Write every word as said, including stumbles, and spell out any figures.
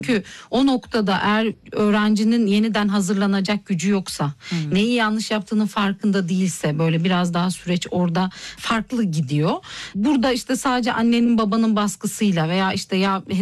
Çünkü o noktada eğer öğrencinin yeniden hazırlanacak gücü yoksa, hmm. neyi yanlış yaptığının farkında değilse, böyle biraz daha süreç orada farklı gidiyor. Burada işte sadece annenin babanın baskısıyla veya işte ya